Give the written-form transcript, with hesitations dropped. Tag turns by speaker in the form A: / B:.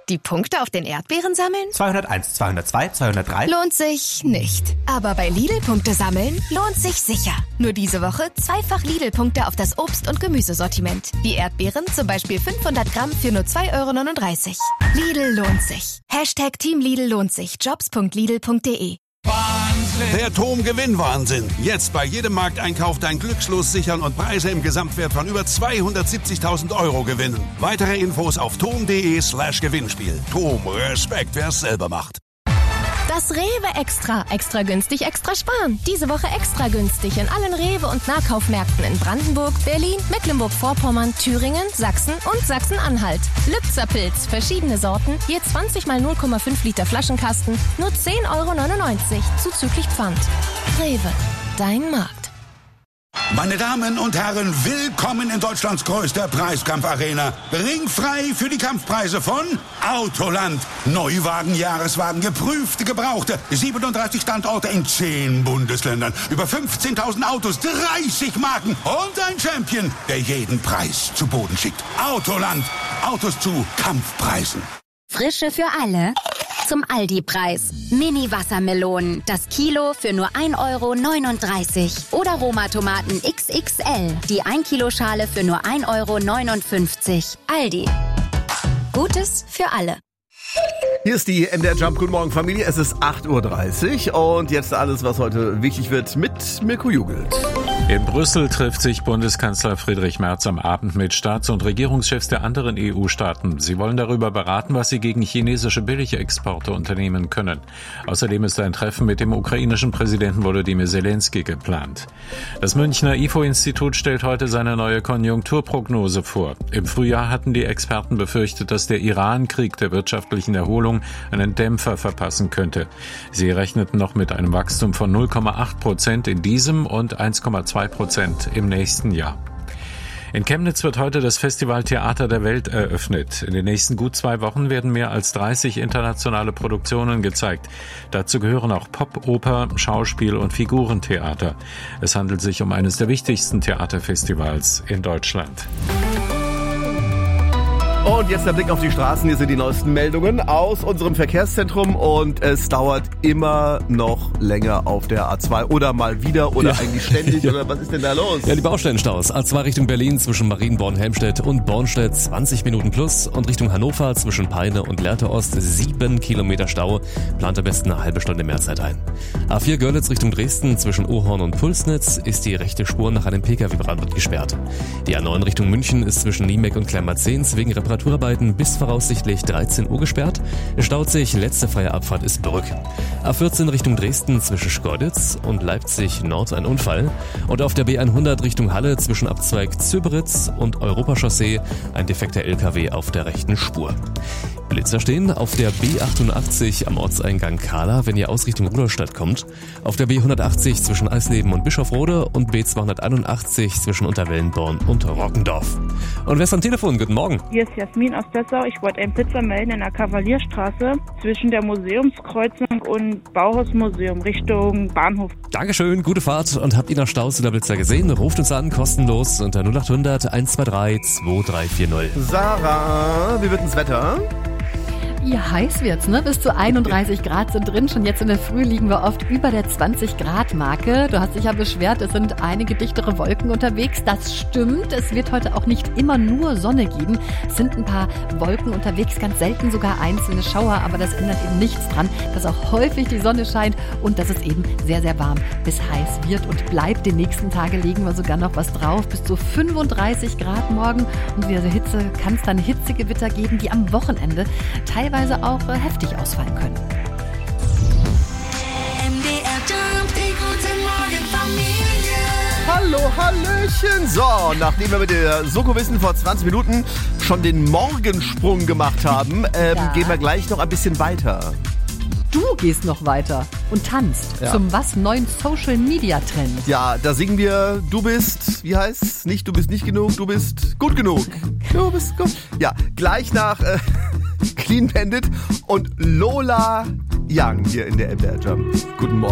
A: Die Punkte auf den Erdbeeren sammeln?
B: 201, 202, 203.
A: Lohnt sich nicht. Aber bei Lidl Punkte sammeln lohnt sich sicher. Nur diese Woche zweifach Lidl-Punkte auf das Obst- und Gemüsesortiment. Wie Erdbeeren, zum Beispiel 500 Gramm für nur 2,39 €. Lidl lohnt sich. Team Lidl lohnt sich. Jobs.lidl.de.
C: Der TOM-Gewinnwahnsinn. Jetzt bei jedem Markteinkauf dein Glückslos sichern und Preise im Gesamtwert von über 270.000 € gewinnen. Weitere Infos auf tom.de/Gewinnspiel. TOM, Respekt, wer es selber macht.
D: Das Rewe Extra. Extra günstig, extra sparen. Diese Woche extra günstig in allen Rewe- und Nahkaufmärkten in Brandenburg, Berlin, Mecklenburg-Vorpommern, Thüringen, Sachsen und Sachsen-Anhalt. Lübzer-Pilz, verschiedene Sorten, je 20 mal 0,5 Liter Flaschenkasten, nur 10,99 € zuzüglich Pfand. Rewe, dein Markt.
C: Meine Damen und Herren, willkommen in Deutschlands größter Preiskampfarena. Ringfrei für die Kampfpreise von Autoland. Neuwagen, Jahreswagen, geprüfte, gebrauchte. 37 Standorte in 10 Bundesländern. Über 15.000 Autos, 30 Marken und ein Champion, der jeden Preis zu Boden schickt. Autoland. Autos zu Kampfpreisen.
E: Frische für alle. Zum Aldi-Preis. Mini-Wassermelonen. Das Kilo für nur 1,39 € Oder Roma-Tomaten XXL. Die 1-Kilo-Schale für nur 1,59 €. Aldi. Gutes für alle.
F: Hier ist die MDR Jump. Guten Morgen, Familie. Es ist 8:30 Uhr und jetzt alles, was heute wichtig wird mit Mirko Jugelt.
G: In Brüssel trifft sich Bundeskanzler Friedrich Merz am Abend mit Staats- und Regierungschefs der anderen EU-Staaten. Sie wollen darüber beraten, was sie gegen chinesische Billigexporte unternehmen können. Außerdem ist ein Treffen mit dem ukrainischen Präsidenten Volodymyr Zelensky geplant. Das Münchner IFO-Institut stellt heute seine neue Konjunkturprognose vor. Im Frühjahr hatten die Experten befürchtet, dass der Iran-Krieg der wirtschaftlichen Erholung einen Dämpfer verpassen könnte. Sie rechneten noch mit einem Wachstum von 0,8% in diesem und 1,2% im nächsten Jahr. In Chemnitz wird heute das Festival Theater der Welt eröffnet. In den nächsten gut 2 Wochen werden mehr als 30 internationale Produktionen gezeigt. Dazu gehören auch Pop, Oper, Schauspiel und Figurentheater. Es handelt sich um eines der wichtigsten Theaterfestivals in Deutschland.
F: Und jetzt der Blick auf die Straßen. Hier sind die neuesten Meldungen aus unserem Verkehrszentrum und es dauert immer noch länger auf der A2 oder mal wieder oder eigentlich ständig oder was ist denn da los?
H: Ja, die Baustellenstaus. A2 Richtung Berlin zwischen Marienborn-Helmstedt und Bornstedt 20 Minuten plus und Richtung Hannover zwischen Peine und Lehrte Ost 7 Kilometer Stau. Plant am besten eine halbe Stunde mehr Zeit ein. A4 Görlitz Richtung Dresden zwischen Ohorn und Pulsnitz ist die rechte Spur nach einem Pkw-Brand gesperrt. Die A9 Richtung München ist zwischen Niemek und Klemmbad-Zehns wegen Reparaturarbeiten bis voraussichtlich 13 Uhr gesperrt. Es staut sich, letzte freie Abfahrt ist Brück. A14 Richtung Dresden zwischen Schkeuditz und Leipzig Nord ein Unfall. Und auf der B100 Richtung Halle zwischen Abzweig Zöberitz und Europachaussee ein defekter LKW auf der rechten Spur. Blitzer stehen auf der B88 am Ortseingang Kahla, wenn ihr aus Richtung Rudolstadt kommt. Auf der B180 zwischen Eisleben und Bischofrode und B281 zwischen Unterwellenborn und Rockendorf. Und wer ist am Telefon? Guten Morgen.
I: Hier ist Jasmin aus Dessau. Ich wollte einen Blitzer melden in der Kavalierstraße zwischen der Museumskreuzung und Bauhausmuseum Richtung Bahnhof.
H: Dankeschön, gute Fahrt. Und habt ihr noch Staus oder Blitzer gesehen? Ruft uns an, kostenlos unter 0800 123 2340.
F: Sarah, wie wird denn das Wetter?
J: Ja, heiß wird's, ne? Bis zu 31 Grad sind drin. Schon jetzt in der Früh liegen wir oft über der 20-Grad-Marke. Du hast dich ja beschwert, es sind einige dichtere Wolken unterwegs. Das stimmt. Es wird heute auch nicht immer nur Sonne geben. Es sind ein paar Wolken unterwegs, ganz selten sogar einzelne Schauer. Aber das ändert eben nichts dran, dass auch häufig die Sonne scheint und dass es eben sehr, sehr warm bis heiß wird und bleibt. Die nächsten Tage legen wir sogar noch was drauf. Bis zu 35 Grad morgen. Und wieder Hitze kann es dann Hitzegewitter geben, die am Wochenende teilweise auch heftig ausfallen können.
F: Hallo, Hallöchen. So, nachdem wir mit der Soko Wissen vor 20 Minuten schon den Morgensprung gemacht haben, gehen wir gleich noch ein bisschen weiter.
J: Du gehst noch weiter und tanzt zum was neuen Social-Media-Trend.
F: Ja, da singen wir, du bist, wie heißt's? Nicht, du bist nicht genug, du bist gut genug. Du bist gut. Ja, gleich nach Clean Bandit und Lola Young hier in der MDR Jump. Guten Morgen.